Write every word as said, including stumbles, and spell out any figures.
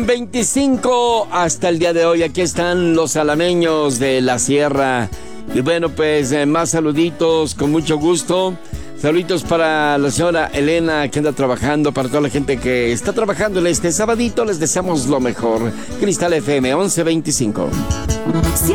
veinticinco hasta el día de hoy. Aquí están los alameños de la sierra. Y bueno, pues eh, más saluditos, con mucho gusto. Saluditos para la señora Elena, que anda trabajando, para toda la gente que está trabajando en este sabadito. Les deseamos lo mejor. Cristal F M once veinticinco.